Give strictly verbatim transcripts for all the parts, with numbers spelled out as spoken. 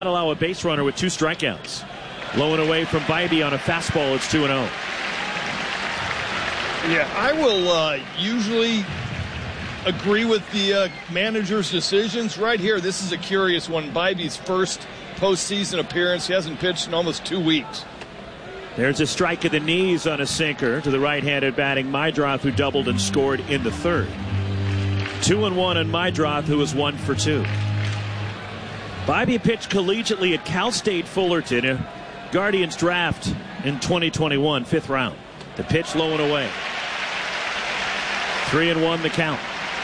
Allow a base runner with two strikeouts. Low and away from Bibee on a fastball. It's two and oh. Yeah, I will uh, usually agree with the uh, manager's decisions. Right here, this is a curious one. Bibee's first postseason appearance. He hasn't pitched in almost two weeks. There's a strike at the knees on a sinker to the right-handed batting Meidroth, who doubled and scored in the third. Two and one on Meidroth, who was one for two. Bibee pitched collegiately at Cal State Fullerton, a Guardians draft in twenty twenty-one, fifth round. The pitch low and away. Three and one the count.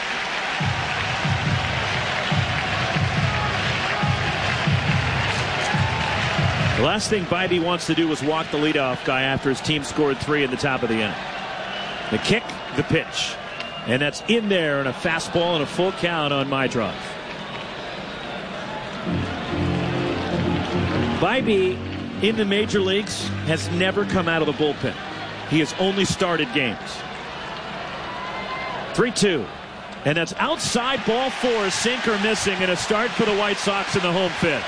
The last thing Bibee wants to do is walk the leadoff guy after his team scored three in the top of the inning. The kick, the pitch. And that's in there, and a fastball and a full count on Meidroth. Bibee in the major leagues has never come out of the bullpen. He has only started games. three two. And that's outside ball four, sinker missing, and a start for the White Sox in the home fifth.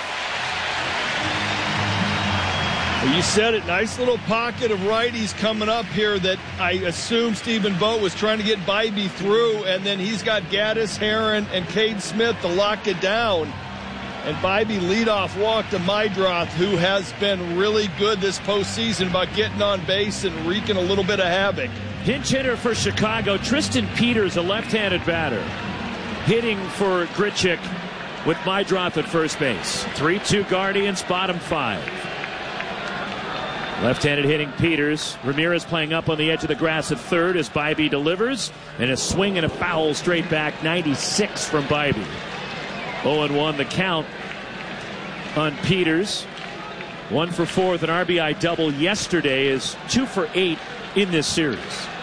You said it. Nice little pocket of righties coming up here that I assume Stephen Vogt was trying to get Bibee through, and then he's got Gaddis, Herron, and Cade Smith to lock it down. And Bibee leadoff walk to Meidroth, who has been really good this postseason about getting on base and wreaking a little bit of havoc. Pinch hitter for Chicago, Tristan Peters, a left-handed batter, hitting for Grichuk with Meidroth at first base. three two Guardians, bottom five. Left-handed hitting Peters. Ramirez playing up on the edge of the grass at third as Bibee delivers. And a swing and a foul straight back. ninety-six from Bibee. oh and one the count on Peters. One for four with an R B I double yesterday, is two for eight in this series.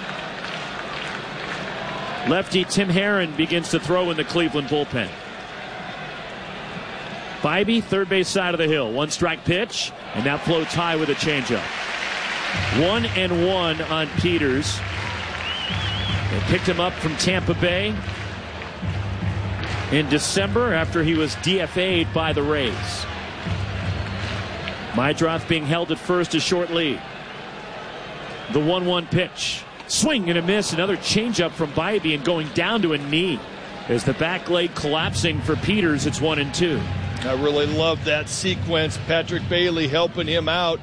Lefty Tim Herron begins to throw in the Cleveland bullpen. Bibee, third base side of the hill. One strike pitch, and that floats high with a changeup. One and one on Peters. They picked him up from Tampa Bay in December after he was D F A'd by the Rays. Meidroth being held at first, a short lead. The one one pitch. Swing and a miss. Another changeup from Bibee and going down to a knee. As the back leg collapsing for Peters, it's one and two. I really love that sequence. Patrick Bailey helping him out.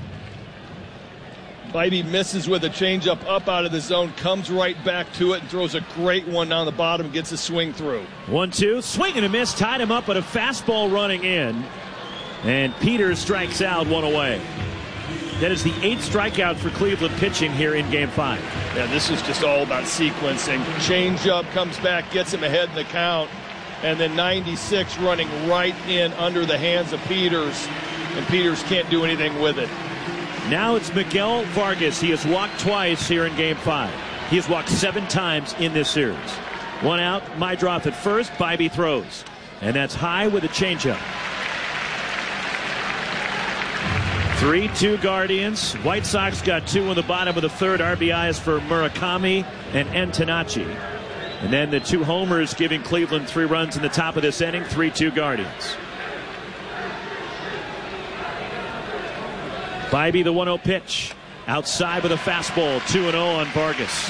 Bibee misses with a changeup up out of the zone, comes right back to it and throws a great one down the bottom, gets a swing through. one two, swing and a miss, tied him up, but a fastball running in. And Peters strikes out, one away. That is the eighth strikeout for Cleveland pitching here in game five. Yeah, this is just all about sequencing. Changeup comes back, gets him ahead in the count. And then ninety-six running right in under the hands of Peters. And Peters can't do anything with it. Now it's Miguel Vargas. He has walked twice here in game five. He has walked seven times in this series. One out, Meidroth at first. Bibee throws. And that's high with a changeup. three two Guardians. White Sox got two in the bottom of the third. R B Is for Murakami and Antonacci. And then the two homers giving Cleveland three runs in the top of this inning. three two Guardians. Bibee, the one oh pitch. Outside with a fastball. two and oh on Vargas.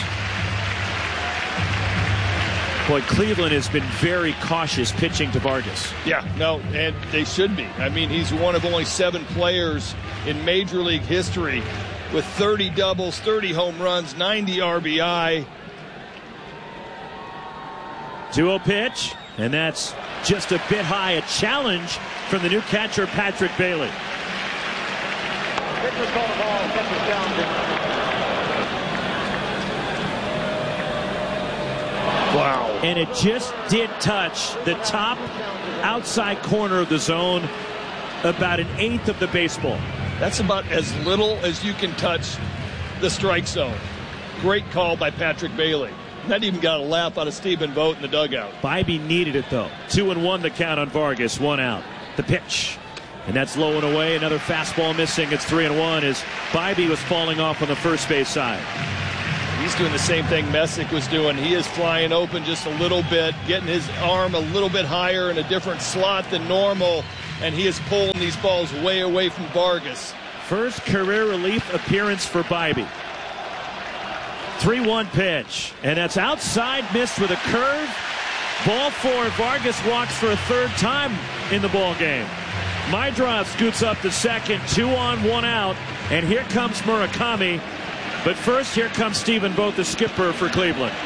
Boy, Cleveland has been very cautious pitching to Vargas. Yeah, no, and they should be. I mean, he's one of only seven players in Major League history with thirty doubles, thirty home runs, ninety R B I. two oh pitch, and that's just a bit high. A challenge from the new catcher, Patrick Bailey. Pitcher called the ball, catcher's down. Wow. And it just did touch the top outside corner of the zone, about an eighth of the baseball. That's about as little as you can touch the strike zone. Great call by Patrick Bailey. That even got a laugh out of Stephen Vogt in the dugout. Bibee needed it, though. Two and one the count on Vargas. One out. The pitch. And that's low and away. Another fastball missing. It's three and one as Bibee was falling off on the first base side. He's doing the same thing Messick was doing. He is flying open just a little bit, getting his arm a little bit higher in a different slot than normal. and he is pulling these balls way away from Vargas. First career relief appearance for Bybee. three one pitch, and that's outside, missed with a curve. Ball four. Vargas walks for a third time in the ball game. Meidroth scoots up to second, two on, one out, and here comes Murakami. But first, here comes Stephen Vogt, the skipper for Cleveland.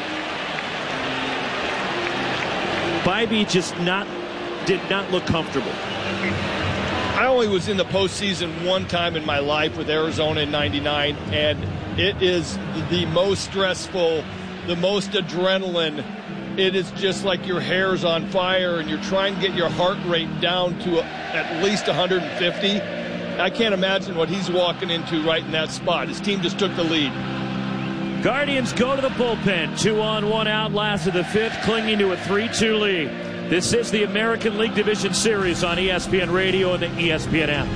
Bybee just not did not look comfortable. I only was in the postseason one time in my life with Arizona in ninety-nine, and it is the most stressful, the most adrenaline. It is just like your hair's on fire and you're trying to get your heart rate down to a, at least one hundred fifty. I can't imagine what he's walking into right in that spot. His team just took the lead. Guardians go to the bullpen. Two on, one out, last of the fifth, clinging to a three two lead. This is the American League Division Series on E S P N Radio and the E S P N app.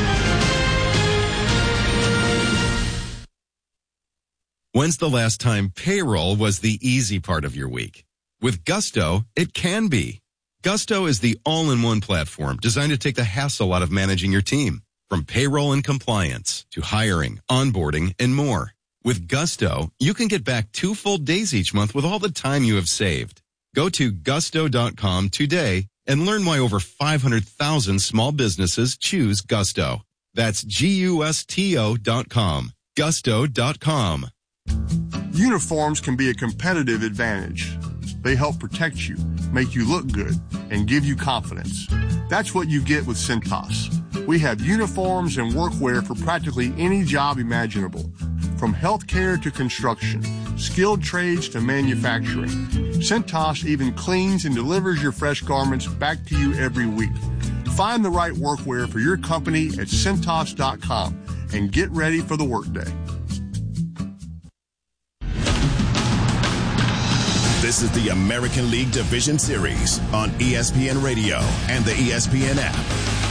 When's the last time payroll was the easy part of your week? With Gusto, it can be. Gusto is the all-in-one platform designed to take the hassle out of managing your team. From payroll and compliance to hiring, onboarding, and more. With Gusto, you can get back two full days each month with all the time you have saved. Go to gusto dot com today and learn why over five hundred thousand small businesses choose Gusto. That's G U S T O dot com. gusto dot com. Uniforms can be a competitive advantage. They help protect you, make you look good, and give you confidence. That's what you get with Cintas. We have uniforms and workwear for practically any job imaginable, from healthcare to construction, skilled trades to manufacturing. Cintas even cleans and delivers your fresh garments back to you every week. Find the right workwear for your company at Cintas dot com and get ready for the workday. This is the American League Division Series on E S P N Radio and the E S P N app.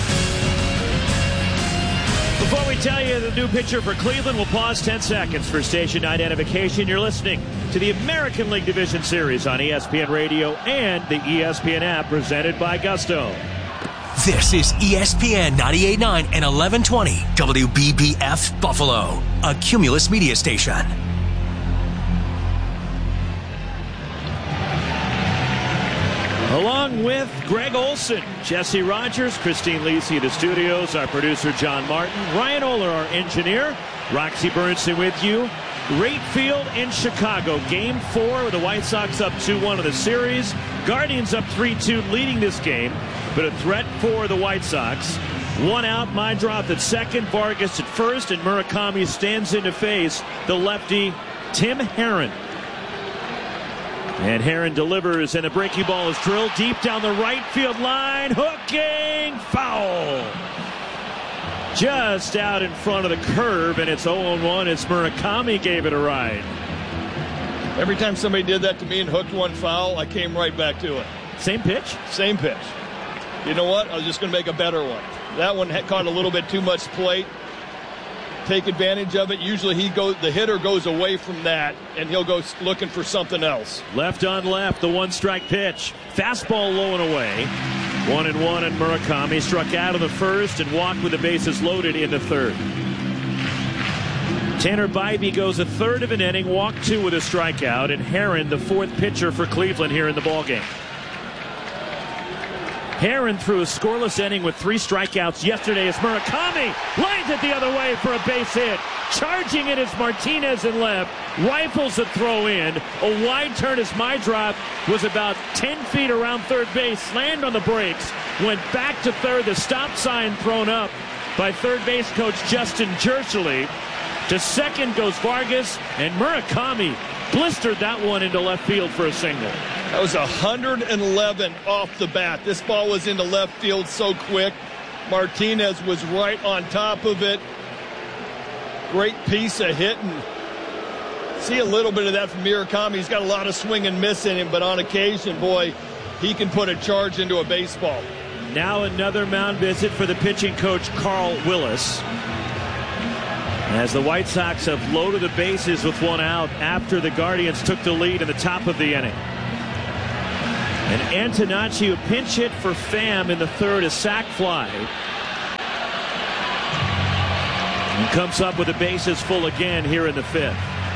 Before we tell you the new pitcher for Cleveland, we'll pause ten seconds for station identification. You're listening to the American League Division Series on E S P N Radio and the E S P N app, presented by Gusto. This is E S P N ninety-eight point nine and eleven twenty W B B F Buffalo, a Cumulus media station. Along with Greg Olson, Jesse Rogers, Christine Lisi in the studios, our producer John Martin, Ryan Oler, our engineer, Roxy Bernstein with you. Rate Field in Chicago, game four with the White Sox up two one in the series. Guardians up three two leading this game, but a threat for the White Sox. One out, Meidroth at second, Vargas at first, and Murakami stands in to face the lefty Tim Herrin. And Herrin delivers, and the breaking ball is drilled deep down the right field line. Hooking foul. Just out in front of the curve, and it's oh one as Murakami gave it a ride. Every time somebody did that to me and hooked one foul, I came right back to it. Same pitch? Same pitch. You know what? I was just going to make a better one. That one had caught a little bit too much plate. Take advantage of it. Usually he goes, the hitter goes away from that, and he'll go looking for something else. Left on left, the one-strike pitch. Fastball low and away. One and one, and Murakami struck out of the first and walked with the bases loaded in the third. Tanner Bybee goes a third of an inning, walked two with a strikeout, and Herrin, the fourth pitcher for Cleveland here in the ballgame. Herrin threw a scoreless inning with three strikeouts yesterday as Murakami lines it the other way for a base hit. Charging it is Martinez in left. Rifles the throw in. A wide turn as Meidroth was about ten feet around third base. Slammed on the brakes. Went back to third. The stop sign thrown up by third base coach Justin Jershely. To second goes Vargas, and Murakami blistered that one into left field for a single. That was one hundred eleven off the bat. This ball was into left field so quick. Martinez was right on top of it. Great piece of hitting. See a little bit of that from Murakami. He's got a lot of swing and miss in him, but on occasion, boy, he can put a charge into a baseball. Now another mound visit for the pitching coach, Carl Willis. As the White Sox have loaded the bases with one out after the Guardians took the lead in the top of the inning. And Antonacci, who pinch hit for Pham in the third, a sac fly. And comes up with the bases full again here in the fifth.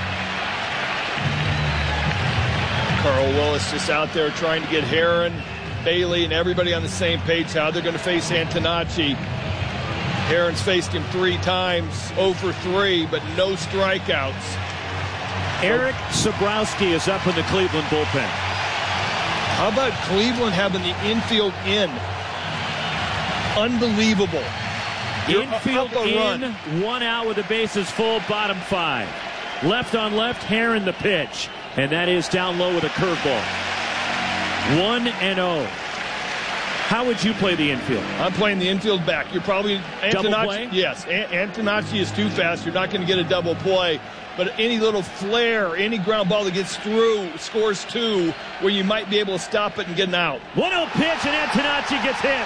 Carl Willis just out there trying to get Herrin, Bailey, and everybody on the same page how they're going to face Antonacci. Herrin's faced him three times, oh for three, but no strikeouts. Eric Sabrowski is up in the Cleveland bullpen. How about Cleveland having the infield in? Unbelievable. You're Infield in, run. One out with the bases full, bottom five. Left on left, Herrin the pitch. And that is down low with a curveball. one and oh. How would you play the infield? I'm playing the infield back. You're probably double play? Yes, Antonacci is too fast. You're not going to get a double play. But any little flare, any ground ball that gets through, scores two, where you might be able to stop it and get an out. one oh pitch, and Antonacci gets hit.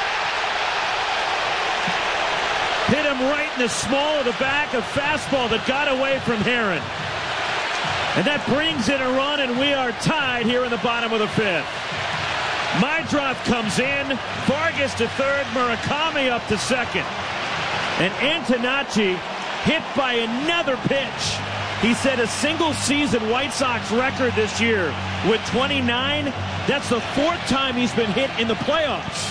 Hit him right in the small of the back, a fastball that got away from Herrin. And that brings in a run, and we are tied here in the bottom of the fifth. Meidroth comes in, Vargas to third, Murakami up to second. And Antonacci hit by another pitch. He set a single-season White Sox record this year with twenty-nine. That's the fourth time he's been hit in the playoffs.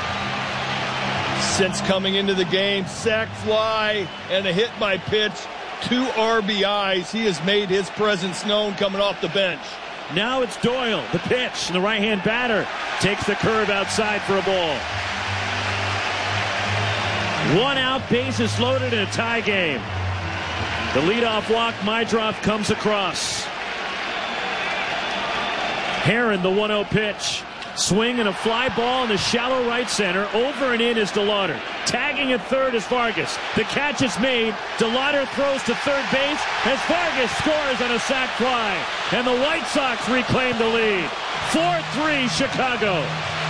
Since coming into the game, sac fly and a hit by pitch, two R B Is. He has made his presence known coming off the bench. Now it's Doyle, the pitch, and the right-hand batter takes the curve outside for a ball. One out, bases loaded in a tie game. The leadoff walk, Meidroth comes across. Herrin, the one oh pitch. Swing and a fly ball in the shallow right center. Over and in is DeLauder. Tagging at third is Vargas. The catch is made. DeLauder throws to third base as Vargas scores on a sac fly. And the White Sox reclaim the lead. four three Chicago.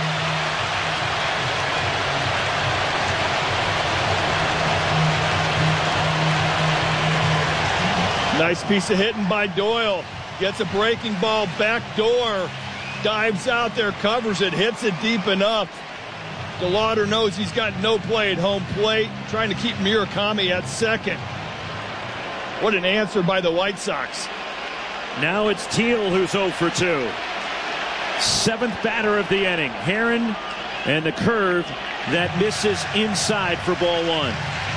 Nice piece of hitting by Doyle. Gets a breaking ball back door. Dives out there, covers it, hits it deep enough. DeLauder knows he's got no play at home plate, trying to keep Murakami at second. What an answer by the White Sox. Now it's Teal who's oh for two. Seventh batter of the inning. Herrin and the curve that misses inside for ball one.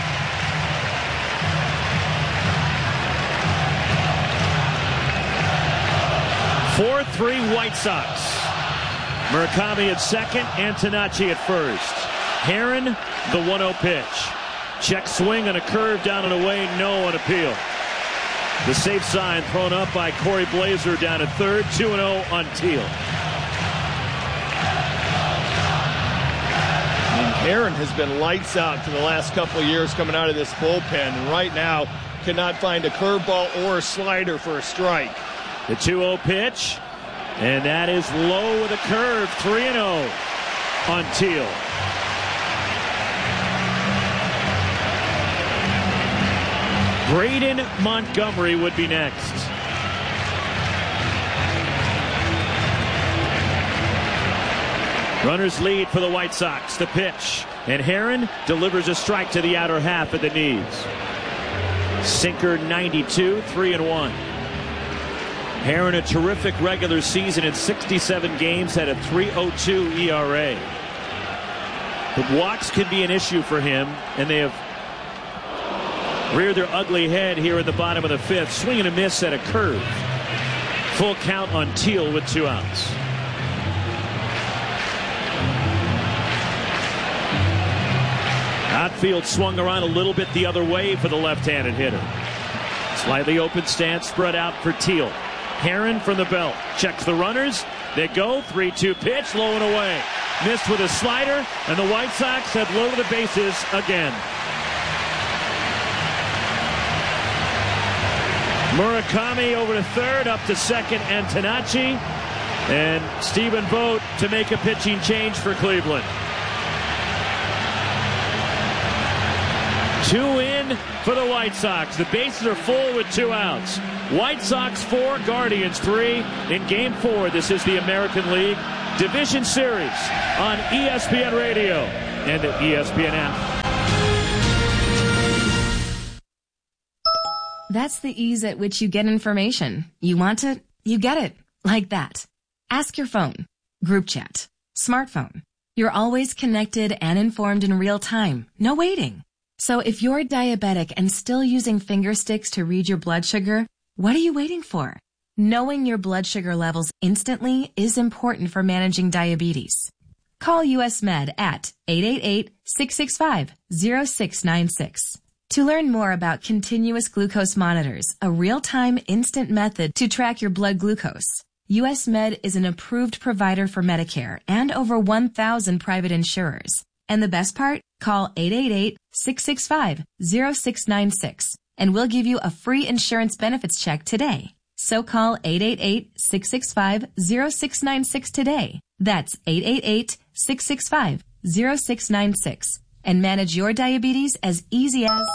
four three White Sox. Murakami at second, Antonacci at first. Herrin, the one oh pitch. Check swing on a curve down and away, no on appeal. The safe sign thrown up by Corey Blazer down at third, two and oh on Teal. And Herrin has been lights out for the last couple of years coming out of this bullpen, and right now cannot find a curveball or a slider for a strike. The two oh pitch, and that is low with a curve, three and oh on Teal. Braden Montgomery would be next. Runners lead for the White Sox. The pitch, and Herrin delivers a strike to the outer half of the knees. Sinker ninety-two, three and one. Herrin, a terrific regular season in sixty-seven games, had a three oh two E R A. But walks can be an issue for him, and they have reared their ugly head here at the bottom of the fifth. Swing and a miss at a curve. Full count on Teal with two outs. Outfield swung around a little bit the other way for the left-handed hitter. Slightly open stance spread out for Teal. Herrin from the belt. Checks the runners. They go. three two pitch. Low and away. Missed with a slider. And the White Sox have loaded the bases again. Murakami over to third. Up to second. Antonacci. And Stephen Vogt to make a pitching change for Cleveland. Two in for the White Sox. The bases are full with two outs. White Sox four, Guardians three. In game four, this is the American League. Division Series on E S P N Radio and the E S P N app. That's the ease at which you get information. You want it, you get it. Like that. Ask your phone. Group chat. Smartphone. You're always connected and informed in real time. No waiting. So if you're diabetic and still using finger sticks to read your blood sugar, what are you waiting for? Knowing your blood sugar levels instantly is important for managing diabetes. Call U S Med at eight eight eight, six six five, zero six nine six. To learn more about continuous glucose monitors, a real-time instant method to track your blood glucose, U S Med is an approved provider for Medicare and over one thousand private insurers. And the best part? Call eight eight eight, six six five, zero six nine six and we'll give you a free insurance benefits check today. So call eight eight eight, six six five, zero six nine six today. That's eight eight eight, six six five, zero six nine six. And manage your diabetes as easy as...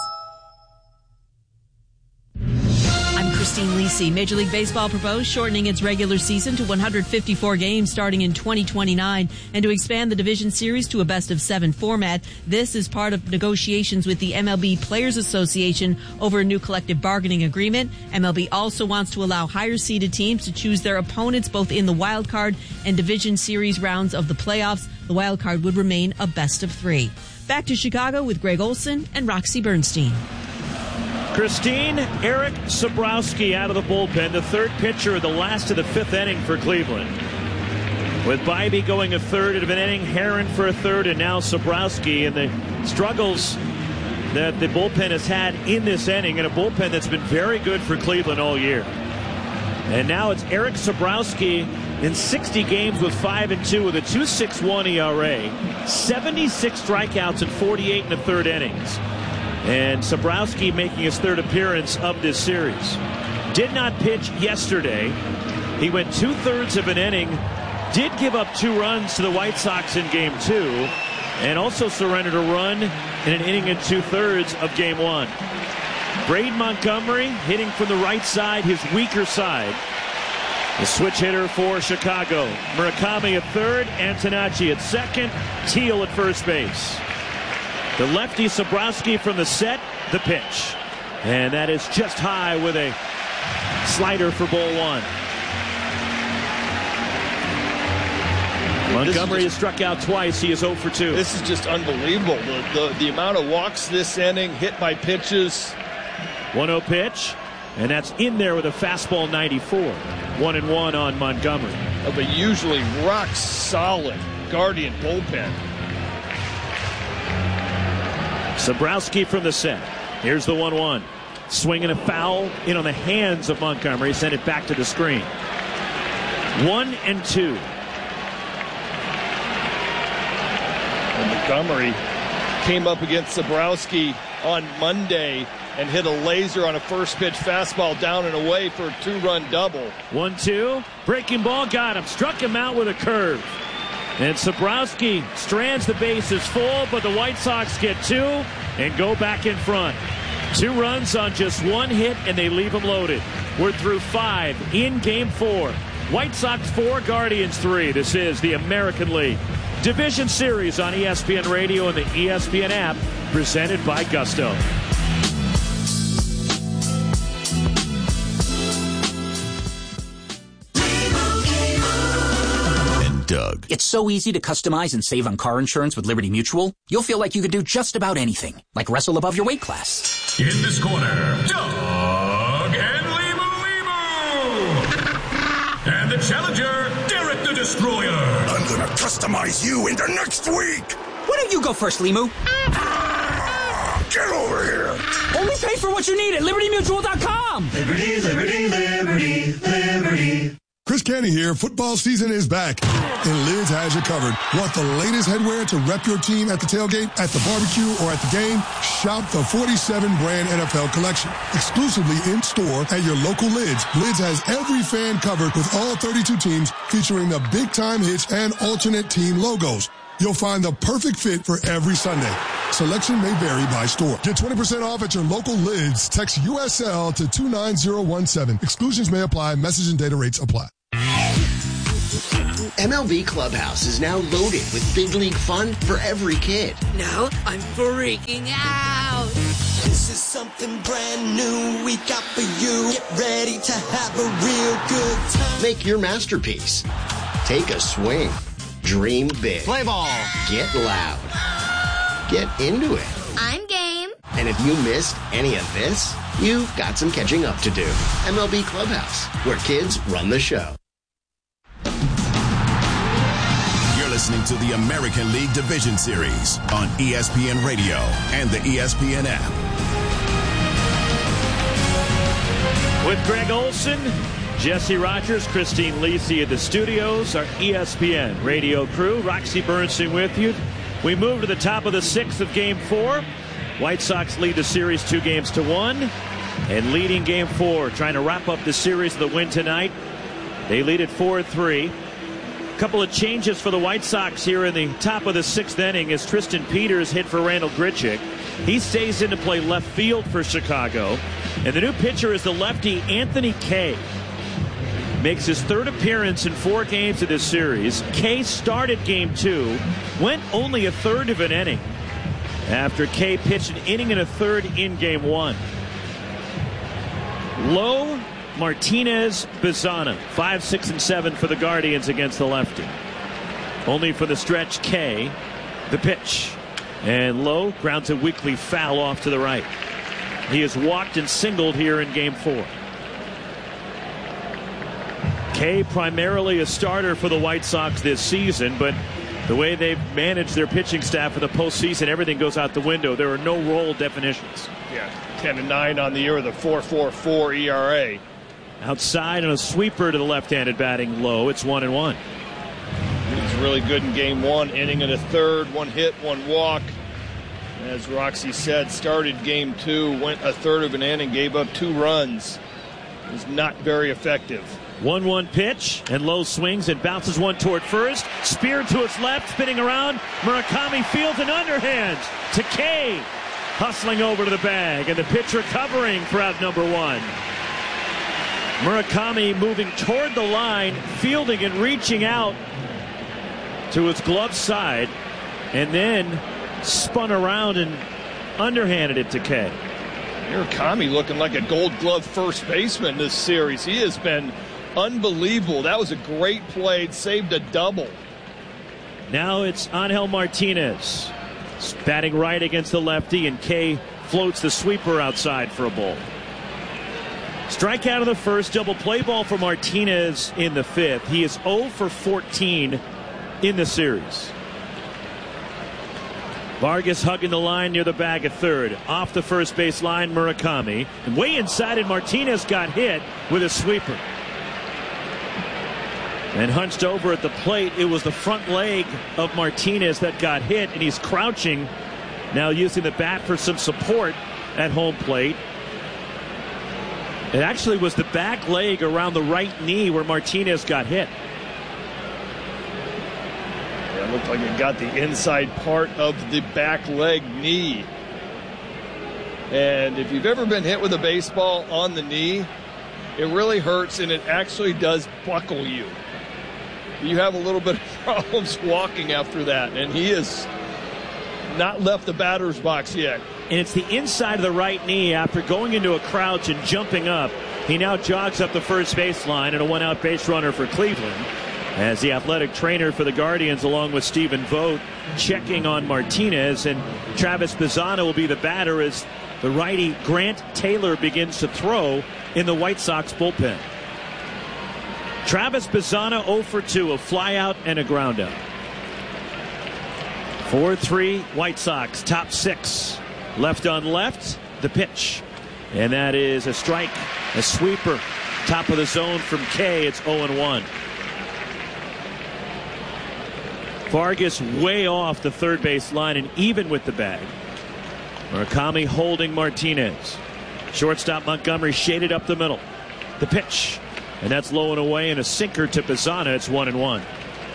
I'm Christine Lisi. Major League Baseball proposed shortening its regular season to one hundred fifty-four games starting in twenty twenty-nine and to expand the division series to a best of seven format. This is part of negotiations with the M L B Players Association over a new collective bargaining agreement. M L B also wants to allow higher seeded teams to choose their opponents both in the wild card and division series rounds of the playoffs. The wild card would remain a best of three. Back to Chicago with Greg Olson and Roxy Bernstein. Christine, Eric Sabrowski out of the bullpen, the third pitcher of the last of the fifth inning for Cleveland. With Bybee going a third of an inning, Herron for a third, and now Sabrowski, and the struggles that the bullpen has had in this inning, and a bullpen that's been very good for Cleveland all year. And now it's Eric Sabrowski in sixty games with five and two with a two point six one E R A, seventy-six strikeouts in forty-eight and a third innings. And Sabrowski making his third appearance of this series. Did not pitch yesterday. He went two-thirds of an inning, did give up two runs to the White Sox in game two, and also surrendered a run in an inning and two-thirds of game one. Braden Montgomery hitting from the right side, his weaker side. The switch hitter for Chicago. Murakami at third, Antonacci at second, Teal at first base. The lefty Sabrowski from the set, the pitch. And that is just high with a slider for ball one. Montgomery has struck out twice. He is zero for two. This is just unbelievable. The, the, the amount of walks this inning, hit by pitches. one oh pitch, and that's in there with a fastball ninety-four. One and one on Montgomery. Of a usually rock solid Guardian bullpen. Sabrowski from the set. Here's the one one. Swinging a foul in on the hands of Montgomery. Send it back to the screen. One and two. And Montgomery came up against Sabrowski on Monday and hit a laser on a first pitch fastball down and away for a two-run double. one two. Breaking ball got him. Struck him out with a curve. And Sabrowski strands the bases full, but the White Sox get two and go back in front. Two runs on just one hit, and they leave them loaded. We're through five in game four. White Sox four, Guardians three. This is the American League Division Series on E S P N Radio and the E S P N app, presented by Gusto. Doug. It's so easy to customize and save on car insurance with Liberty Mutual. You'll feel like you could do just about anything, like wrestle above your weight class. In this corner, Doug and Limu Limu. And the challenger, Derek the Destroyer. I'm gonna customize you into next week. Why don't you go first, Limu? Get over here. Only pay for what you need at Liberty Mutual dot com. Liberty, Liberty, Liberty, Liberty. Chris Canty here. Football season is back, and Lids has you covered. Want the latest headwear to rep your team at the tailgate, at the barbecue, or at the game? Shop the forty-seven brand N F L collection. Exclusively in store at your local Lids. Lids has every fan covered with all thirty-two teams, featuring the big time hits and alternate team logos. You'll find the perfect fit for every Sunday. Selection may vary by store. Get twenty percent off at your local Lids. Text U S L to two nine zero one seven. Exclusions may apply. Message and data rates apply. M L B Clubhouse is now loaded with big league fun for every kid. Now I'm freaking out. This is something brand new we got for you. Get ready to have a real good time. Make your masterpiece. Take a swing. Dream big. Play ball. Get loud. Get into it. I'm game. And if you missed any of this, you've got some catching up to do. M L B Clubhouse, where kids run the show. You're listening to the American League Division Series on E S P N Radio and the E S P N app. With Greg Olson, Jesse Rogers, Christine Lisi at the studios, our E S P N radio crew, Roxy Bernstein with you. We move to the top of the sixth of game four. White Sox lead the series two games to one. And leading game four, trying to wrap up the series with a win tonight. They lead at four three. A couple of changes for the White Sox here in the top of the sixth inning as Tristan Peters hit for Randal Grichuk. He stays in to play left field for Chicago. And the new pitcher is the lefty Anthony Kay. Makes his third appearance in four games of this series. Kay started game two, went only a third of an inning after Kay pitched an inning and a third in game one. Lowe, Martinez, Bizana, five, six, and seven for the Guardians against the lefty. Only for the stretch, Kay, the pitch. And Lowe grounds a weakly foul off to the right. He has walked and singled here in game four. Kay primarily a starter for the White Sox this season, but the way they've managed their pitching staff in the postseason, everything goes out the window. There are no role definitions. Yeah, ten and nine on the year with a four point four four E R A. Outside and a sweeper to the left-handed batting Lowe. It's one and one. He's really good in game one, inning and a third, one hit, one walk. As Roxy said, started game two, went a third of an inning, gave up two runs. It was not very effective. one one pitch, and Lowe swings and bounces one toward first. Spear to his left, spinning around. Murakami fields an underhand to Kay. Hustling over to the bag, and the pitch recovering for out number one. Murakami moving toward the line, fielding and reaching out to his glove side, and then spun around and underhanded it to Kay. Murakami looking like a gold glove first baseman this series. He has been unbelievable. That was a great play. Saved a double. Now it's Angel Martinez. Batting right against the lefty, and Kay floats the sweeper outside for a ball. Strikeout in the first, double play ball for Martinez in the fifth. He is zero for fourteen in the series. Vargas hugging the line near the bag at third. Off the first base line, Murakami. And way inside, and Martinez got hit with a sweeper. And hunched over at the plate, it was the front leg of Martinez that got hit, and he's crouching, now using the bat for some support at home plate. It actually was the back leg around the right knee where Martinez got hit. Yeah, it looked like it got the inside part of the back leg knee. And if you've ever been hit with a baseball on the knee, it really hurts, and it actually does buckle you. You have a little bit of problems walking after that, and he has not left the batter's box yet. And it's the inside of the right knee after going into a crouch and jumping up. He now jogs up the first baseline and a one-out base runner for Cleveland as the athletic trainer for the Guardians, along with Stephen Vogt, checking on Martinez, and Travis Bizana will be the batter as the righty Grant Taylor begins to throw in the White Sox bullpen. Travis Bizana zero for two, a flyout and a groundout. four three White Sox, top six. Left on left, the pitch. And that is a strike, a sweeper. Top of the zone from Kay, it's oh and one. Vargas way off the third base line and even with the bag. Murakami holding Martinez. Shortstop Montgomery shaded up the middle. The pitch. And that's low and away, and a sinker to Bizana. It's one and one.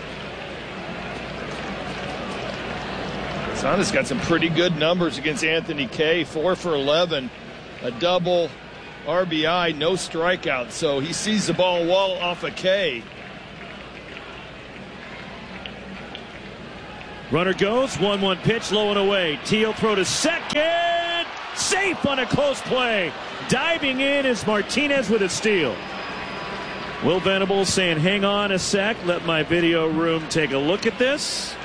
Bizana's got some pretty good numbers against Anthony Kay. Four for eleven, a double, R B I, no strikeout. So he sees the ball well off of Kay. Runner goes, one one pitch, low and away. Teal throw to second. Safe on a close play. Diving in is Martinez with a steal. Will Venables saying, hang on a sec, let my video room take a look at this.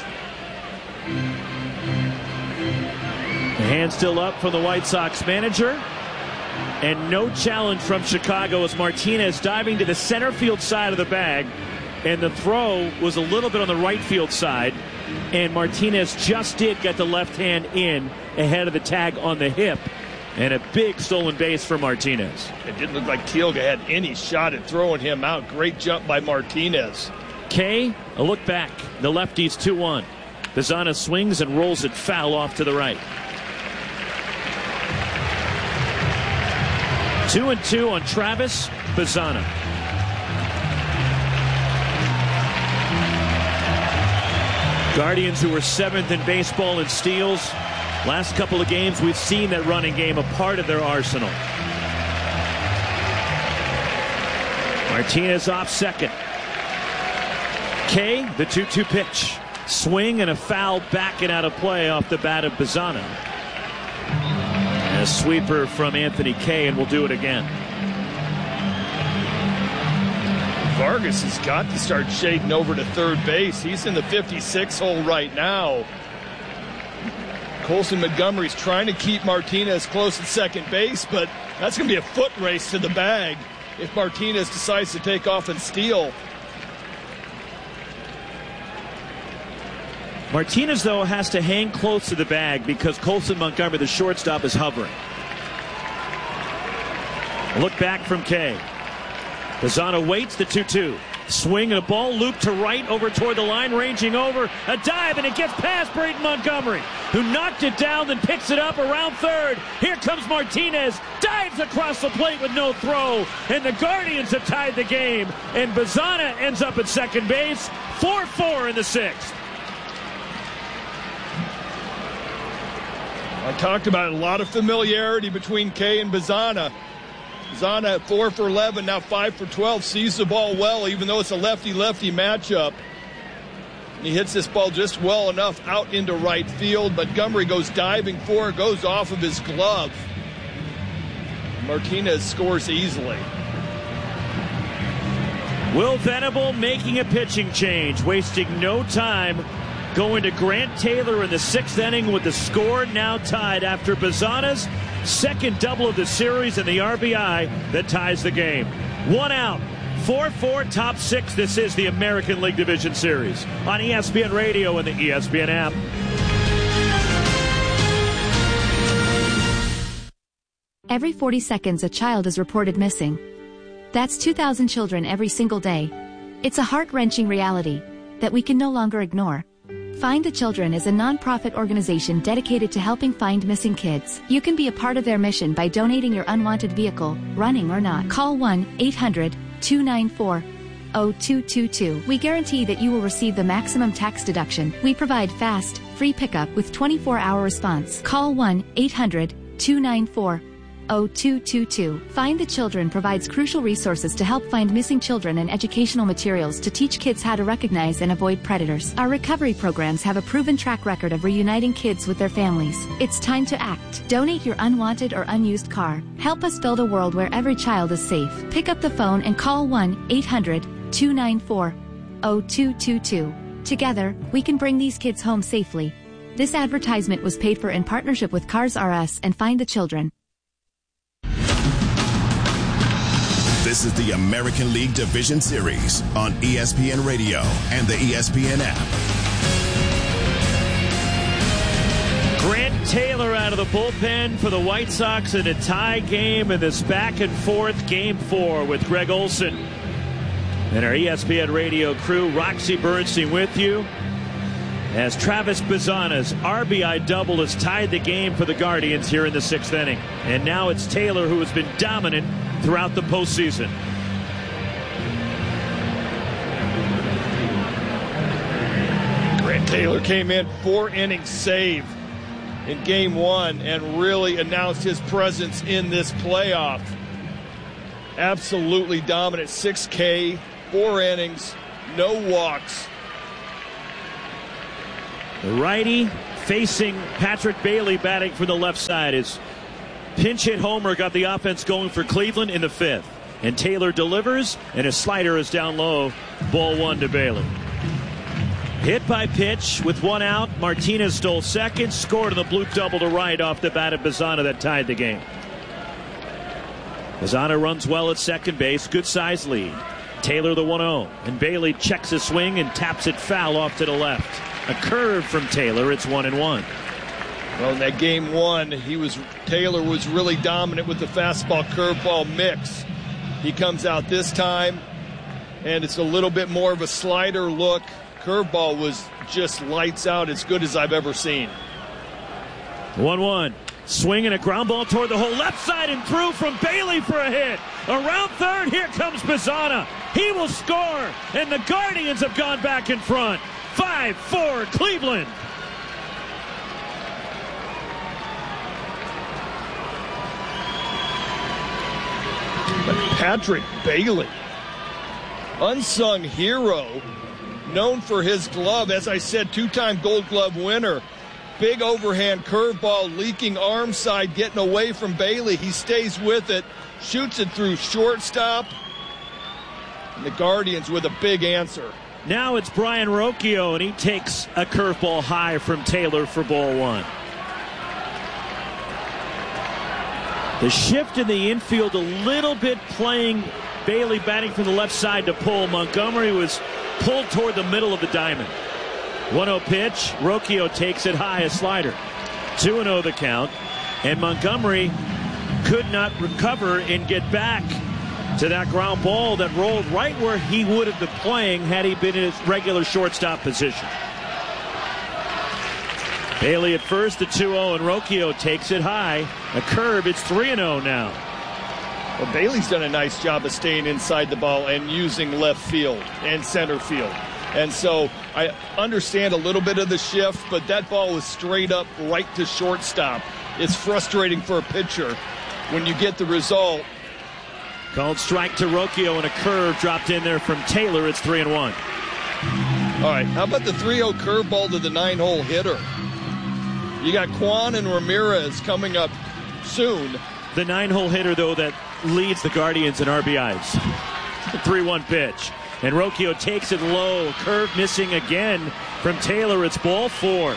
The hand still up from the White Sox manager. And no challenge from Chicago as Martinez diving to the center field side of the bag. And the throw was a little bit on the right field side. And Martinez just did get the left hand in ahead of the tag on the hip. And a big stolen base for Martinez. It didn't look like Teal had any shot at throwing him out. Great jump by Martinez. Kay, a look back. The lefty's two one. Bazana swings and rolls it foul off to the right. Two and two on Travis Bazana. Guardians, who were seventh in baseball in steals. Last couple of games, we've seen that running game a part of their arsenal. Martinez off second. Kay, the two two pitch. Swing and a foul back and out of play off the bat of Bazana. And a sweeper from Anthony Kay, and we'll do it again. Vargas has got to start shading over to third base. He's in the fifty-six hole right now. Colson Montgomery's trying to keep Martinez close at second base, but that's going to be a foot race to the bag if Martinez decides to take off and steal. Martinez, though, has to hang close to the bag because Colson Montgomery, the shortstop, is hovering. A look back from Kay. Bazana waits, the two two. Swing and a ball looped to right over toward the line, ranging over. A dive, and it gets past Brayton Montgomery, who knocked it down, then picks it up around third. Here comes Martinez, dives across the plate with no throw, and the Guardians have tied the game. And Bazana ends up at second base, four four in the sixth. I talked about a lot of familiarity between Kay and Bazana. Bazana at four for eleven, now five for twelve, sees the ball well, even though it's a lefty-lefty matchup. He hits this ball just well enough out into right field. Montgomery goes diving for it, goes off of his glove. Martinez scores easily. Will Venable making a pitching change, wasting no time, going to Grant Taylor in the sixth inning with the score now tied after Bazana's second double of the series and the R B I that ties the game. One out. four four top six. This is the American League Division Series on E S P N Radio and the E S P N app. Every forty seconds, a child is reported missing. That's two thousand children every single day. It's a heart-wrenching reality that we can no longer ignore. Find the Children is a non-profit organization dedicated to helping find missing kids. You can be a part of their mission by donating your unwanted vehicle, running or not. Call one eight hundred two nine four zero two two two. We guarantee that you will receive the maximum tax deduction. We provide fast, free pickup with twenty-four hour response. Call one eight hundred two nine four zero two two two. Find the Children provides crucial resources to help find missing children and educational materials to teach kids how to recognize and avoid predators. Our recovery programs have a proven track record of reuniting kids with their families. It's time to act. Donate your unwanted or unused car. Help us build a world where every child is safe. Pick up the phone and call one eight hundred two nine four zero two two two. Together, we can bring these kids home safely. This advertisement was paid for in partnership with Cars R Us and Find the Children. This is the American League Division Series on E S P N Radio and the E S P N app. Grant Taylor out of the bullpen for the White Sox in a tie game in this back and forth game four with Greg Olson and our E S P N Radio crew. Roxy Bernstein with you as Travis Bazana's R B I double has tied the game for the Guardians here in the sixth inning. And now it's Taylor who has been dominant throughout the postseason. Grant Taylor came in four innings save in game one and really announced his presence in this playoff. Absolutely dominant. six K, four innings, no walks. The righty facing Patrick Bailey batting from the left side. His pinch hit homer got the offense going for Cleveland in the fifth. And Taylor delivers, and his slider is down low. Ball one to Bailey. Hit by pitch with one out. Martinez stole second, scored on the blue double to right off the bat of Bazana that tied the game. Bazana runs well at second base. Good size lead. Taylor the one oh. And Bailey checks his swing and taps it foul off to the left. A curve from Taylor. It's one and one. Well, in that game one, he was Taylor was really dominant with the fastball curveball mix. He comes out this time, and it's a little bit more of a slider look. Curveball was just lights out, as good as I've ever seen. one one. Swing and a ground ball toward the hole left side and through from Bailey for a hit. Around third, here comes Bazana. He will score, and the Guardians have gone back in front. five four Cleveland. But Patrick Bailey, unsung hero, known for his glove. As I said, two-time Gold Glove winner. Big overhand curveball, leaking arm side, getting away from Bailey. He stays with it, shoots it through shortstop. And the Guardians with a big answer. Now it's Brian Rocchio, and he takes a curveball high from Taylor for ball one. The shift in the infield a little bit, playing Bailey batting from the left side to pull. Montgomery was pulled toward the middle of the diamond. one oh pitch. Rocchio takes it high, a slider. two and oh the count. And Montgomery could not recover and get back to that ground ball that rolled right where he would have been playing had he been in his regular shortstop position. Bailey at first, the two oh, and Rocchio takes it high. A curve, it's three and oh now. Well, Bailey's done a nice job of staying inside the ball and using left field and center field. And so I understand a little bit of the shift, but that ball was straight up right to shortstop. It's frustrating for a pitcher when you get the result. Called strike to Rocchio, and a curve dropped in there from Taylor. It's three and one. All right, how about the three oh curveball to the nine-hole hitter? You got Kwan and Ramirez coming up soon. The nine-hole hitter, though, that leads the Guardians in R B Is. three one pitch. And Rocchio takes it low. Curve missing again from Taylor. It's ball four.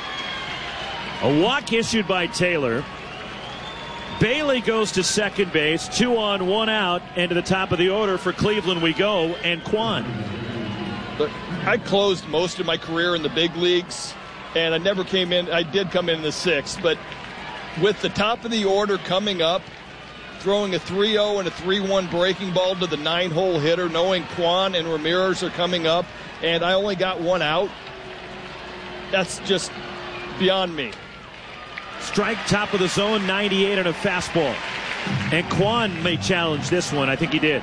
A walk issued by Taylor. Bailey goes to second base. Two on, one out. And to the top of the order for Cleveland we go. And Kwan. Look, I closed most of my career in the big leagues. And I never came in. I did come in in the sixth. But with the top of the order coming up, throwing a three oh and a three one breaking ball to the nine-hole hitter, knowing Kwan and Ramirez are coming up, and I only got one out, that's just beyond me. Strike top of the zone, ninety-eight on a fastball. And Kwan may challenge this one. I think he did.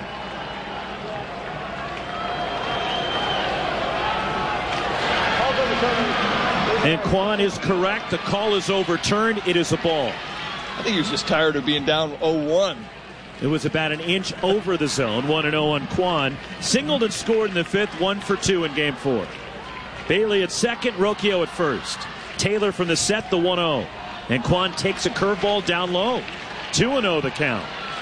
And Kwan is correct. The call is overturned. It is a ball. I think he was just tired of being down oh one. It was about an inch over the zone. one and oh on Kwan. Singled and scored in the fifth. One for two in game four. Bailey at second. Rocchio at first. Taylor from the set, the one oh. And Kwan takes a curveball down low. two and oh the count.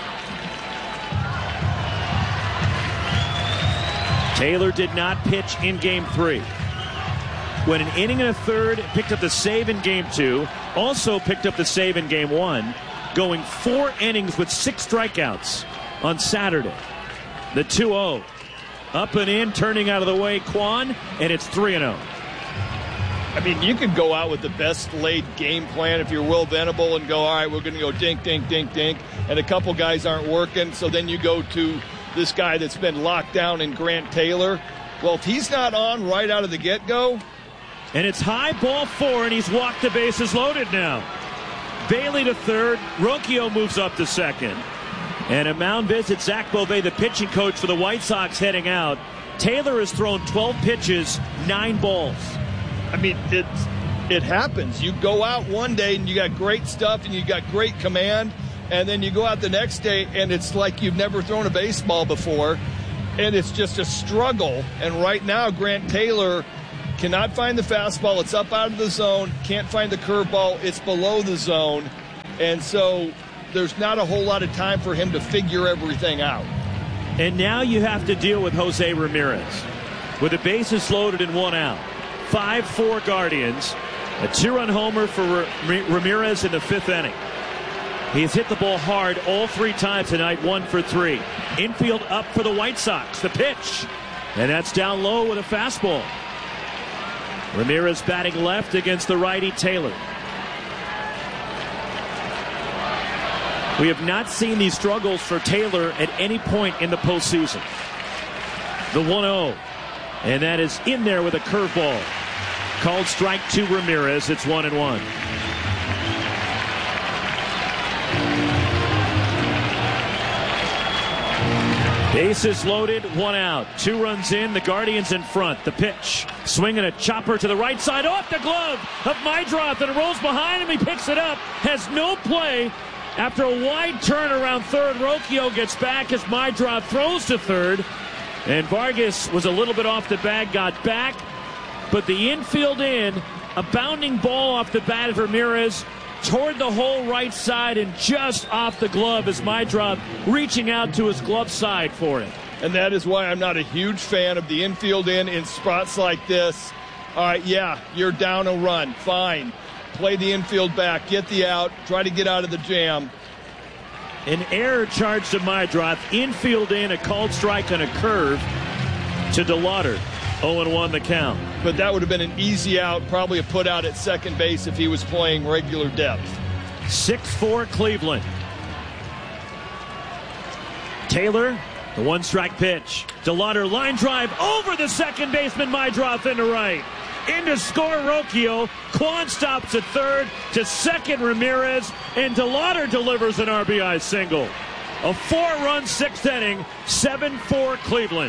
Taylor did not pitch in game three. Went an inning and a third, picked up the save in game two, also picked up the save in game one, going four innings with six strikeouts on Saturday. The two oh. Up and in, turning out of the way, Kwan, and it's three and oh. I mean, you could go out with the best laid game plan if you're Will Venable and go, all right, we're going to go dink, dink, dink, dink, and a couple guys aren't working, so then you go to this guy that's been locked down in Grant Taylor. Well, if he's not on right out of the get-go, and it's high, ball four, and he's walked the bases loaded now. Bailey to third. Rocchio moves up to second. And a mound visit, Zach Bovee, the pitching coach for the White Sox, heading out. Taylor has thrown twelve pitches, nine balls. I mean, it, it happens. You go out one day and you got great stuff and you got great command, and then you go out the next day and it's like you've never thrown a baseball before, and it's just a struggle. And right now, Grant Taylor Cannot find the fastball. It's up out of the zone. Can't find the curveball. It's below the zone. And so there's not a whole lot of time for him to figure everything out. And now you have to deal with Jose Ramirez. With the bases loaded and one out. five four Guardians. A two-run homer for Ramirez in the fifth inning. He's hit the ball hard all three times tonight, one for three. Infield up for the White Sox. The pitch. And that's down low with a fastball. Ramirez batting left against the righty Taylor. We have not seen these struggles for Taylor at any point in the postseason. The one oh. And that is in there with a curveball. Called strike to Ramirez. It's one and one. Bases loaded, one out. Two runs in, the Guardians in front. The pitch. Swinging a chopper to the right side. Off the glove of Meidroth, and it rolls behind him. He picks it up. Has no play. After a wide turn around third, Rocchio gets back as Meidroth throws to third. And Vargas was a little bit off the bag, got back. But the infield in, a bounding ball off the bat of Ramirez toward the whole right side and just off the glove as Meidroth reaching out to his glove side for it. And that is why I'm not a huge fan of the infield in in spots like this. All right, yeah, you're down a run. Fine. Play the infield back. Get the out. Try to get out of the jam. An error charged to Meidroth. Infield in, a called strike on a curve to DeLauder. oh and one the count. But that would have been an easy out, probably a put out at second base if he was playing regular depth. six four Cleveland. Taylor, the one strike pitch. DeLauder line drive over the second baseman Meidroth into right. Into score Rocchio. Kwan stops at third. To second Ramirez. And DeLauder delivers an R B I single. A four-run sixth inning. seven four Cleveland.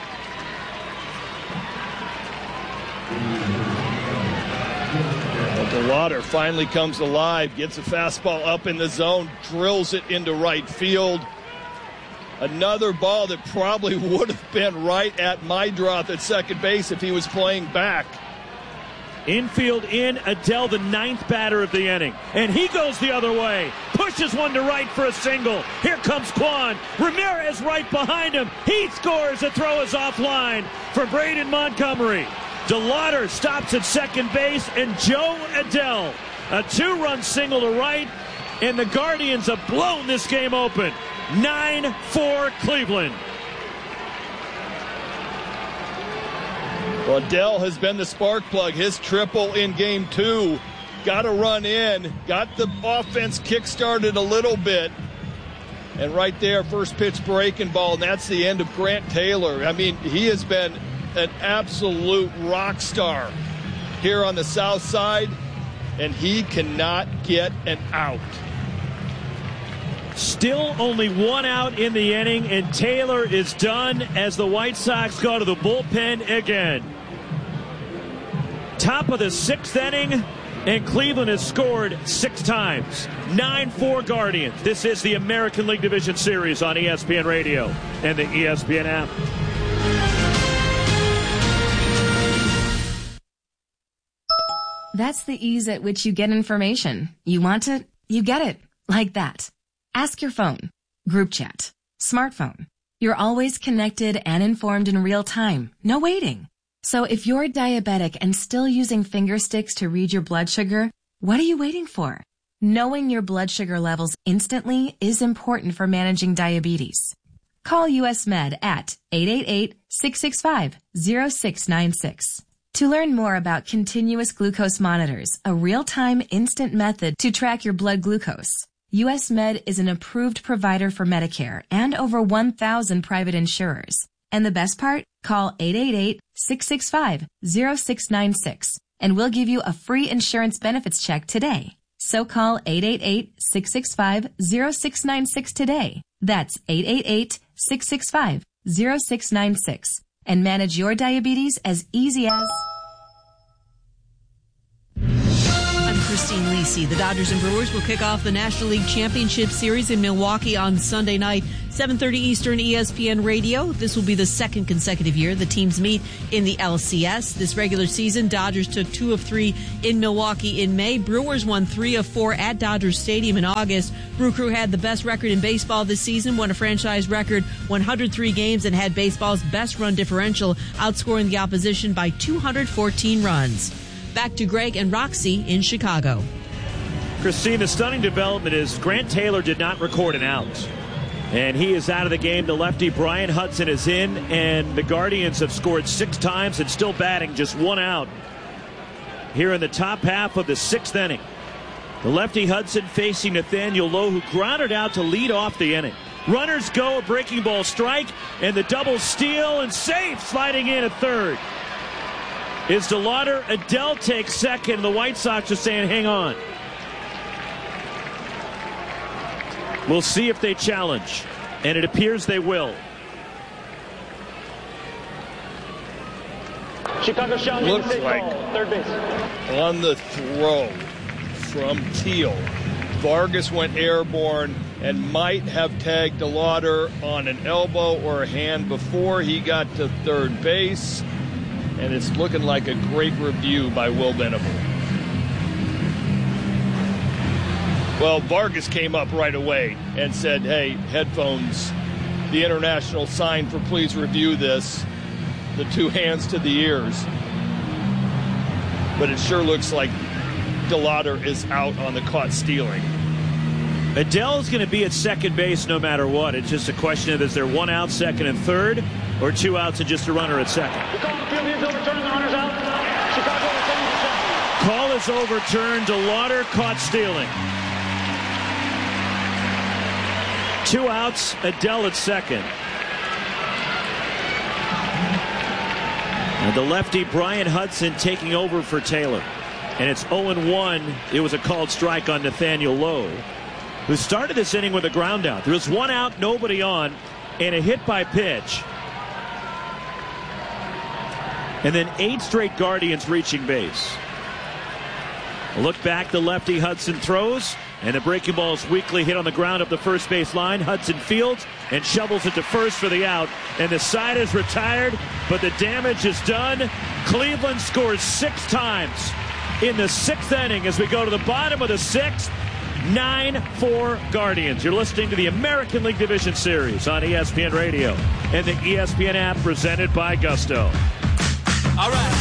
Well, DeLauder finally comes alive. Gets a fastball up in the zone. Drills it into right field. Another ball that probably would have been right at Meidroth at second base if he was playing back. Infield in, Adell, the ninth batter of the inning. And he goes the other way. Pushes one to right for a single. Here comes Kwan. Ramirez right behind him. He scores. The throw is offline for Braden Montgomery. DeLauder stops at second base, and Joe Adell, a two-run single to right, and the Guardians have blown this game open. nine four Cleveland. Well, Adell has been the spark plug. His triple in game two. Got a run in. Got the offense kick-started a little bit. And right there, first pitch breaking ball, and that's the end of Grant Taylor. I mean, he has been an absolute rock star here on the south side, and he cannot get an out. Still only one out in the inning, and Taylor is done as the White Sox go to the bullpen again. Top of the sixth inning, and Cleveland has scored six times. nine four Guardians. This is the American League Division Series on E S P N Radio and the E S P N app. That's the ease at which you get information. You want it, you get it. Like that. Ask your phone. Group chat. Smartphone. You're always connected and informed in real time. No waiting. So if you're diabetic and still using finger sticks to read your blood sugar, what are you waiting for? Knowing your blood sugar levels instantly is important for managing diabetes. Call U S Med at eight eight eight, six six five, zero six nine six. To learn more about continuous glucose monitors, a real-time instant method to track your blood glucose, U S Med is an approved provider for Medicare and over one thousand private insurers. And the best part? Call eight eight eight, six six five, zero six nine six and we'll give you a free insurance benefits check today. So call eight eight eight, six six five, zero six nine six today. That's eight eight eight, six six five, zero six nine six and manage your diabetes as easy as... Christine Lisi. The Dodgers and Brewers will kick off the National League Championship Series in Milwaukee on Sunday night, seven thirty Eastern, E S P N Radio. This will be the second consecutive year the teams meet in the L C S. This regular season, Dodgers took two of three in Milwaukee in May. Brewers won three of four at Dodger Stadium in August. Brew Crew had the best record in baseball this season, won a franchise record one hundred three games, and had baseball's best run differential, outscoring the opposition by two hundred fourteen runs. Back to Greg and Roxy in Chicago. Christine, the stunning development is Grant Taylor did not record an out. And he is out of the game. The lefty Brian Hudson is in, and the Guardians have scored six times and still batting just one out here in the top half of the sixth inning. The lefty Hudson facing Nathaniel Lowe, who grounded out to lead off the inning. Runners go, a breaking ball strike, and the double steal and safe, sliding in at third is DeLauder. Adell takes second. The White Sox are saying hang on. We'll see if they challenge, and it appears they will. Chicago shot looks like third base. On the throw from Teal, Vargas went airborne and might have tagged DeLauder on an elbow or a hand before he got to third base. And it's looking like a great review by Will Venable. Well, Vargas came up right away and said, hey, headphones, the international sign for please review this, the two hands to the ears. But it sure looks like DeLauder is out on the caught stealing. Adell is going to be at second base no matter what. It's just a question of is there one out, second and third, or two outs and just a runner at second. The call on the field is overturned. The runner's out. Chicago retains the second. Call is overturned. DeLauder caught stealing. Two outs. Adell at second. And the lefty Brian Hudson taking over for Taylor. And it's oh and one. It was a called strike on Nathaniel Lowe, who started this inning with a ground out. There was one out, nobody on, and a hit by pitch. And then eight straight Guardians reaching base. A look back, the lefty Hudson throws, and the breaking ball is weakly hit on the ground up the first base line. Hudson fields and shovels it to first for the out. And the side is retired, but the damage is done. Cleveland scores six times in the sixth inning as we go to the bottom of the sixth. nine four Guardians. You're listening to the American League Division Series on E S P N Radio and the E S P N app presented by Gusto. All right.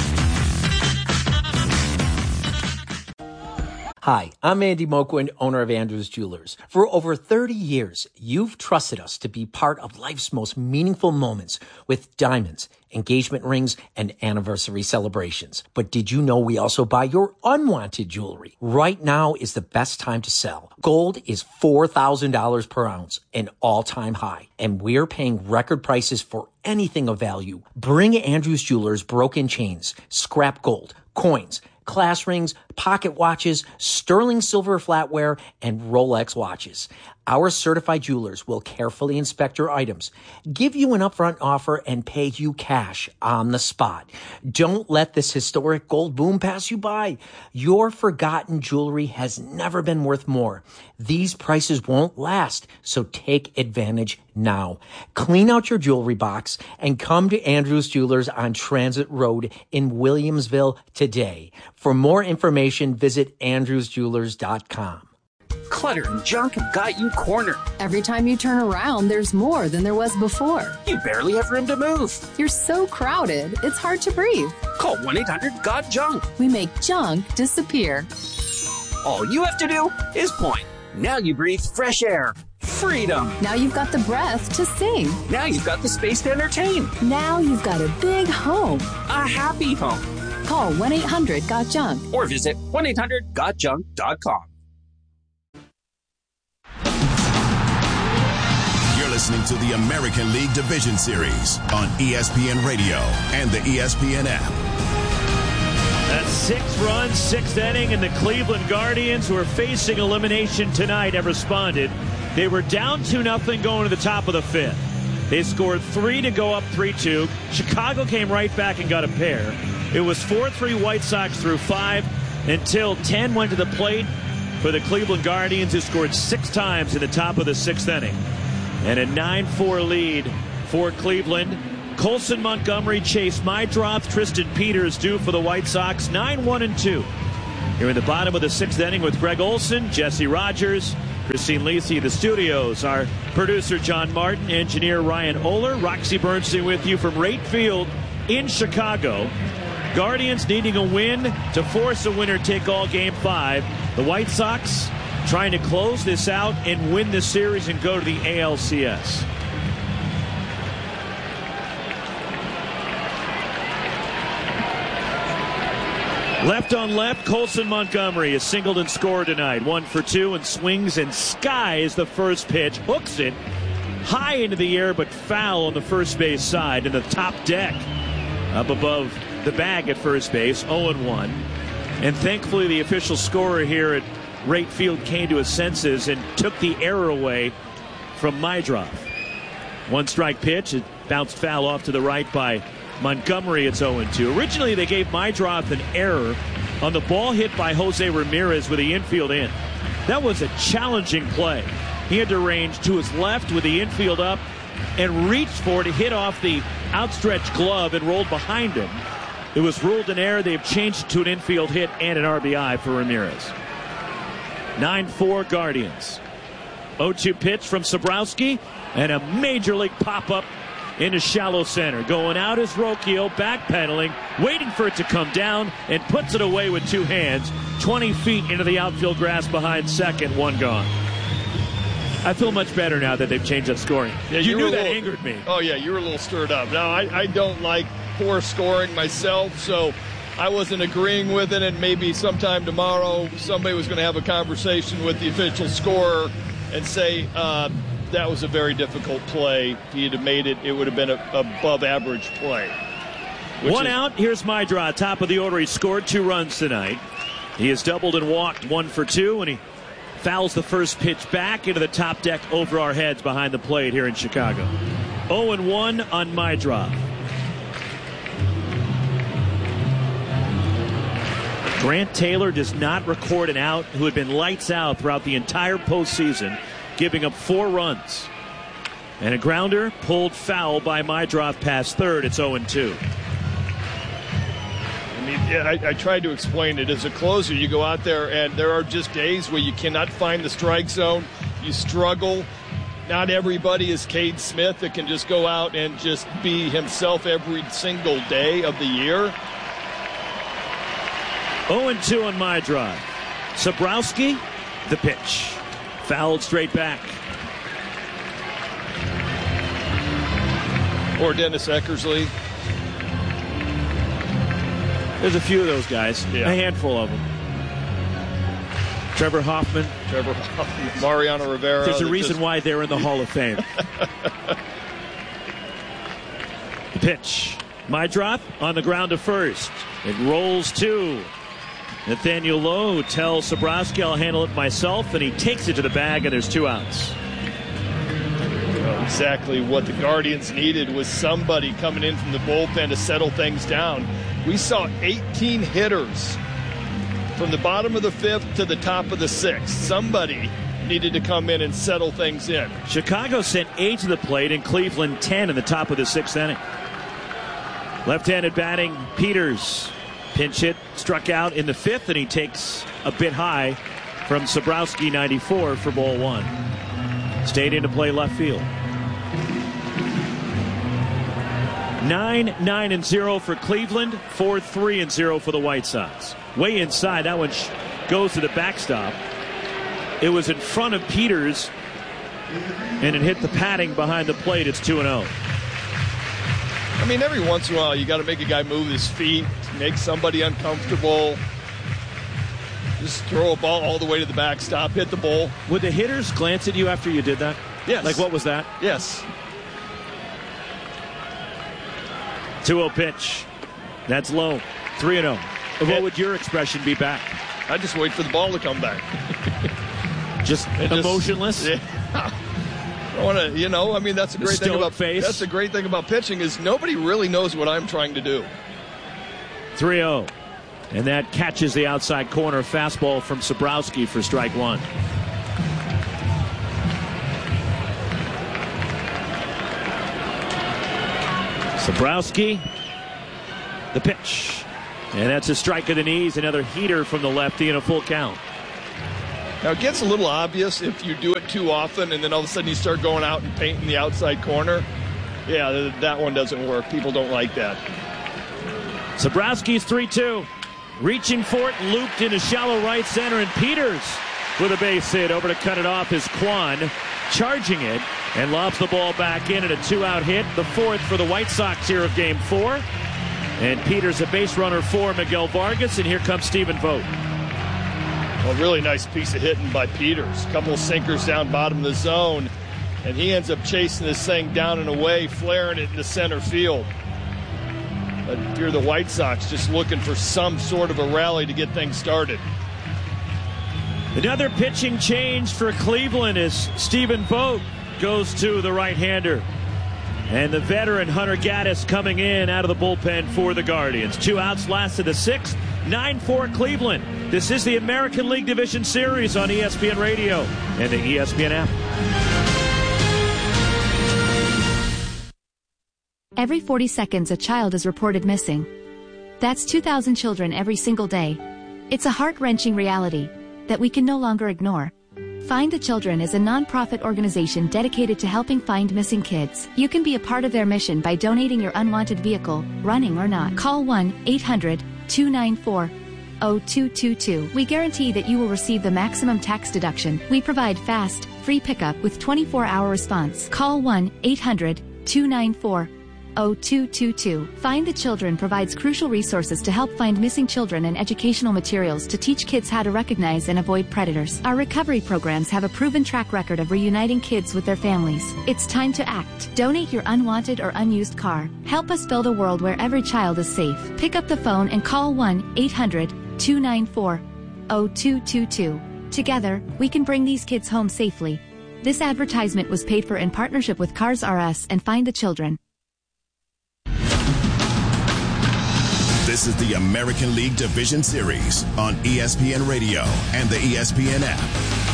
Hi, I'm Andy Moquin, owner of Andrews Jewelers. For over thirty years, you've trusted us to be part of life's most meaningful moments with diamonds, engagement rings, and anniversary celebrations. But did you know we also buy your unwanted jewelry? Right now is the best time to sell. Gold is four thousand dollars per ounce, an all-time high, and we're paying record prices for anything of value. Bring Andrews Jewelers broken chains, scrap gold, coins, class rings, pocket watches, sterling silver flatware, and Rolex watches. Our certified jewelers will carefully inspect your items, give you an upfront offer, and pay you cash on the spot. Don't let this historic gold boom pass you by. Your forgotten jewelry has never been worth more. These prices won't last, so take advantage now. Clean out your jewelry box and come to Andrews Jewelers on Transit Road in Williamsville today. For more information, visit andrews jewelers dot com. Clutter and junk have got you cornered. Every time you turn around, there's more than there was before. You barely have room to move. You're so crowded, it's hard to breathe. Call one eight hundred got junk. We make junk disappear. All you have to do is point. Now you breathe fresh air. Freedom. Now you've got the breath to sing. Now you've got the space to entertain. Now you've got a big home. A happy home. Call one eight hundred got junk. Or visit one eight hundred got junk dot com. You're listening to the American League Division Series on E S P N Radio and the E S P N app. That's six runs, sixth inning, and the Cleveland Guardians, who are facing elimination tonight, have responded. They were down two nothing going to the top of the fifth. They scored three to go up three two. Chicago came right back and got a pair. It was four three White Sox through five. until ten went to the plate for the Cleveland Guardians, who scored six times in the top of the sixth inning. And a nine four lead for Cleveland. Colson Montgomery, Chase Meidroth, Tristan Peters due for the White Sox. nine one and two. Here in the bottom of the sixth inning with Greg Olson, Jesse Rogers, Christine Lisi, the studios. Our producer John Martin, engineer Ryan Oler, Roxy Bernstein with you from Rate Field in Chicago. Guardians needing a win to force a winner-take-all game five. The White Sox trying to close this out and win the series and go to the A L C S. Left on left, Colson Montgomery has singled and scored tonight. One for two and swings and skies the first pitch. Hooks it high into the air but foul on the first base side in the top deck. Up above the bag at first base, oh and one. And thankfully the official scorer here at Rate Field came to his senses and took the error away from Meidroth. One strike pitch, it bounced foul off to the right by Montgomery. It's oh and two. Originally they gave Meidroth an error on the ball hit by Jose Ramirez with the infield in. That was a challenging play. He had to range to his left with the infield up and reached for it to hit off the outstretched glove and rolled behind him. It was ruled an error. They've changed it to an infield hit and an R B I for Ramirez. nine four Guardians. oh two pitch from Sobrowski and a major league pop-up into shallow center. Going out is Rocchio, backpedaling, waiting for it to come down, and puts it away with two hands. twenty feet into the outfield grass behind second, one gone. I feel much better now that they've changed that scoring. Yeah, you, you knew were that little, angered me. Oh, yeah, you were a little stirred up. Now, I, I don't like poor scoring myself, so I wasn't agreeing with it, and maybe sometime tomorrow somebody was going to have a conversation with the official scorer and say uh, that was a very difficult play. If he had made it, it would have been an above-average play. One is, out. Here's Meidroth, top of the order. He scored two runs tonight. He has doubled and walked one for two, and he fouls the first pitch back into the top deck over our heads behind the plate here in Chicago. oh and one on Meidroth. Grant Taylor does not record an out, who had been lights out throughout the entire postseason, giving up four runs. And a grounder pulled foul by Meidroth past third. It's oh and two. I mean, yeah, I, I tried to explain it. As a closer, you go out there, and there are just days where you cannot find the strike zone. You struggle. Not everybody is Cade Smith that can just go out and just be himself every single day of the year. oh and two on Meidroth. Sobrowski, the pitch. Fouled straight back. Or Dennis Eckersley. There's a few of those guys. Yeah. A handful of them. Trevor Hoffman. Trevor Hoffman. Mariano Rivera. There's a reason just... why they're in the Hall of Fame. The pitch. Meidroth on the ground to first. It rolls two. Nathaniel Lowe tells Sobrowski, I'll handle it myself, and he takes it to the bag, and there's two outs. Well, exactly what the Guardians needed was somebody coming in from the bullpen to settle things down. We saw eighteen hitters from the bottom of the fifth to the top of the sixth. Somebody needed to come in and settle things in. Chicago sent eight to the plate, and Cleveland ten in the top of the sixth inning. Left-handed batting, Peters. Pinch hit, struck out in the fifth, and he takes a bit high from Sobrowski, ninety-four, for ball one. Stayed in to play left field. nine nine and zero for Cleveland, four three and zero for the White Sox. Way inside, that one goes to the backstop. It was in front of Peters, and it hit the padding behind the plate. It's two and oh. I mean, every once in a while, you got to make a guy move his feet, make somebody uncomfortable. Just throw a ball all the way to the backstop, hit the ball. Would the hitters glance at you after you did that? Yes. Like, what was that? Yes. two oh pitch. That's low. three and oh. What would your expression be back? I just wait for the ball to come back. Just just, emotionless? Yeah. I want to, you know, I mean, that's a great thing about face. That's the great thing about pitching is nobody really knows what I'm trying to do. three oh. And that catches the outside corner fastball from Sabrowski for strike one. Sabrowski, the pitch. And that's a strike of the knees, another heater from the lefty and a full count. Now, it gets a little obvious if you do it too often and then all of a sudden you start going out and painting the outside corner. Yeah, that one doesn't work. People don't like that. Sabrowski's three two. Reaching for it, looped into shallow right center, and Peters with a base hit. Over to cut it off is Kwan, charging it, and lobs the ball back in, and a two-out hit. The fourth for the White Sox here of Game four. And Peters a base runner for Miguel Vargas, and here comes Stephen Vogt. A really nice piece of hitting by Peters. Couple sinkers down bottom of the zone, and he ends up chasing this thing down and away, flaring it into center field. But if you're the White Sox, just looking for some sort of a rally to get things started. Another pitching change for Cleveland as Stephen Vogt goes to the right-hander. And the veteran Hunter Gaddis coming in out of the bullpen for the Guardians. Two outs, last of the sixth. nine four Cleveland. This is the American League Division Series on E S P N Radio and the E S P N app. Every forty seconds a child is reported missing. That's two thousand children every single day. It's a heart-wrenching reality that we can no longer ignore. Find the Children is a non-profit organization dedicated to helping find missing kids. You can be a part of their mission by donating your unwanted vehicle, running or not. Call one eight hundred two nine four zero two two two. We guarantee that you will receive the maximum tax deduction. We provide fast, free pickup with twenty-four hour response. Call one eight hundred two nine four zero two two two. Find the Children provides crucial resources to help find missing children and educational materials to teach kids how to recognize and avoid predators. Our recovery programs have a proven track record of reuniting kids with their families. It's time to act. Donate your unwanted or unused car. Help us build a world where every child is safe. Pick up the phone and call one eight hundred two nine four zero two two two. Together, we can bring these kids home safely. This advertisement was paid for in partnership with Cars R Us and Find the Children. This is the American League Division Series on E S P N Radio and the E S P N app.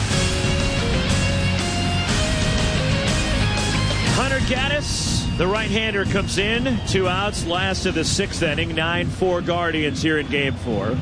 Hunter Gaddis, the right-hander, comes in. Two outs, last of the sixth inning. nine four Guardians here in Game four.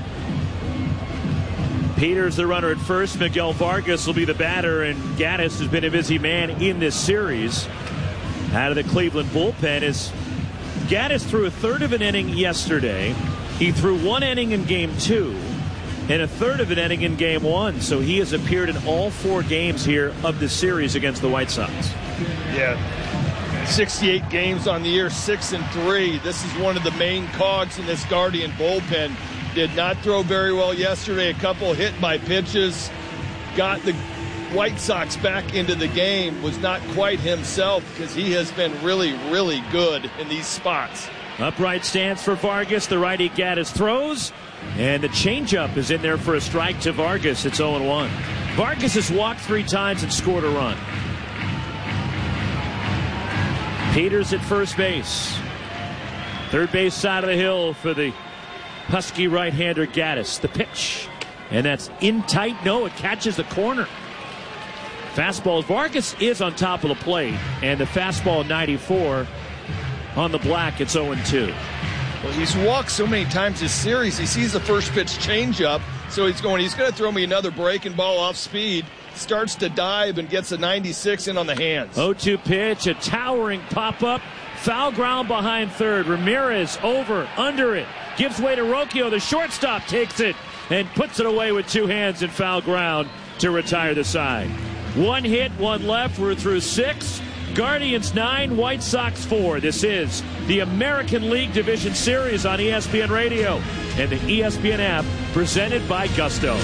Peters, the runner at first. Miguel Vargas will be the batter, and Gaddis has been a busy man in this series. Out of the Cleveland bullpen is Gaddis threw a third of an inning yesterday. He threw one inning in game two and a third of an inning in game one. So he has appeared in all four games here of the series against the White Sox. Yeah, sixty-eight games on the year, six and three. This is one of the main cogs in this Guardian bullpen. Did not throw very well yesterday. A couple hit by pitches. Got the White Sox back into the game. Was not quite himself because he has been really, really good in these spots. Upright stance for Vargas. The righty Gaddis throws. And the changeup is in there for a strike to Vargas. It's oh and one. Vargas has walked three times and scored a run. Peters at first base. Third base side of the hill for the Husky right-hander Gaddis. The pitch. And that's in tight. No, it catches the corner. Fastball. Vargas is on top of the plate. And the fastball ninety-four on the black. It's oh and two. Well, he's walked so many times this series. He sees the first pitch changeup. So he's going, he's going to throw me another breaking ball off speed. Starts to dive and gets a ninety-six in on the hands. oh two pitch. A towering pop-up. Foul ground behind third. Ramirez over, under it. Gives way to Rocchio. The shortstop takes it and puts it away with two hands in foul ground to retire the side. One hit, one left. We're through six. Guardians nine, White Sox four. This is the American League Division Series on E S P N Radio and the E S P N app, presented by Gusto.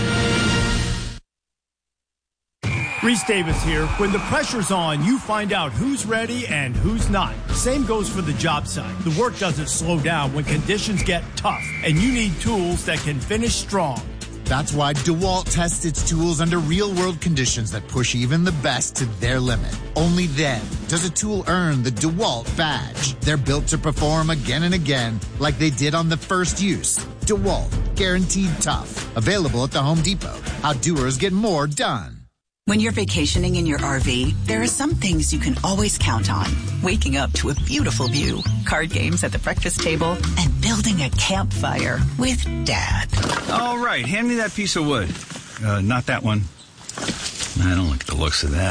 Reese Davis here. When the pressure's on, you find out who's ready and who's not. Same goes for the job site. The work doesn't slow down when conditions get tough, and you need tools that can finish strong. That's why DeWalt tests its tools under real-world conditions that push even the best to their limit. Only then does a tool earn the DeWalt badge. They're built to perform again and again like they did on the first use. DeWalt, guaranteed tough. Available at the Home Depot. How doers get more done. When you're vacationing in your R V, there are some things you can always count on. Waking up to a beautiful view, card games at the breakfast table, and building a campfire with Dad. All right, hand me that piece of wood. Uh, not that one. I don't like the looks of that.